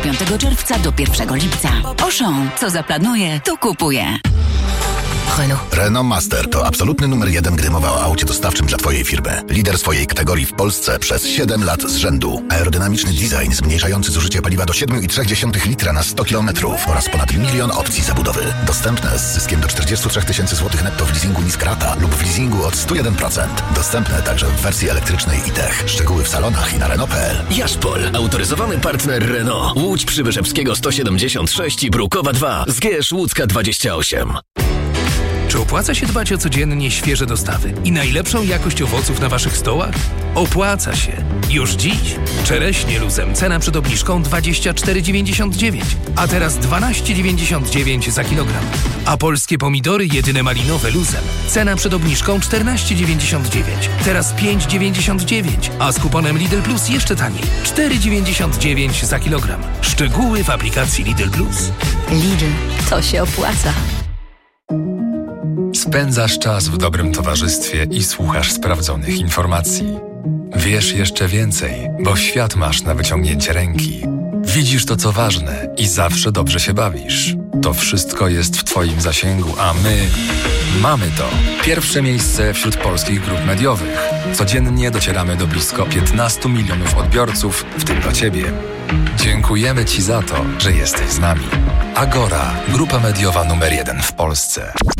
5 czerwca do 1 lipca. Auchan, co zaplanuje, to kupuje. Renault Master to absolutny numer 1, gdy mowa o aucie dostawczym dla Twojej firmy. Lider swojej kategorii w Polsce przez 7 lat z rzędu. Aerodynamiczny design zmniejszający zużycie paliwa do 7,3 litra na 100 km oraz ponad 1 milion opcji zabudowy. Dostępne z zyskiem do 43 tysięcy złotych netto w leasingu niska rata lub w leasingu od 101%. Dostępne także w wersji elektrycznej i tech. Szczegóły w salonach i na Renault.pl. Jaszpol, autoryzowany partner Renault. Łódź Przybyszewskiego 176 i Brukowa 2. Zgierz Łódzka 28. Czy opłaca się dbać o codziennie świeże dostawy i najlepszą jakość owoców na Waszych stołach? Opłaca się. Już dziś. Czereśnie luzem cena przed obniżką 24,99, a teraz 12,99 za kilogram. A polskie pomidory jedyne malinowe luzem cena przed obniżką 14,99, teraz 5,99, a z kuponem Lidl Plus jeszcze taniej 4,99 za kilogram. Szczegóły w aplikacji Lidl Plus. Lidl, to się opłaca. Spędzasz czas w dobrym towarzystwie i słuchasz sprawdzonych informacji. Wiesz jeszcze więcej, bo świat masz na wyciągnięcie ręki. Widzisz to, co ważne i zawsze dobrze się bawisz. To wszystko jest w Twoim zasięgu, a my mamy to. Pierwsze miejsce wśród polskich grup mediowych. Codziennie docieramy do blisko 15 milionów odbiorców, w tym do Ciebie. Dziękujemy Ci za to, że jesteś z nami. Agora, grupa mediowa numer 1 w Polsce.